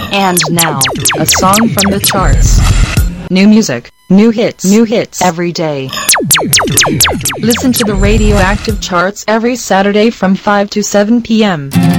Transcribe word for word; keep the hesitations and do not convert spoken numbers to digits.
And now, a song from the charts. New music, new hits, new hits every day. Listen to the Radioactive Charts every Saturday from five to seven p m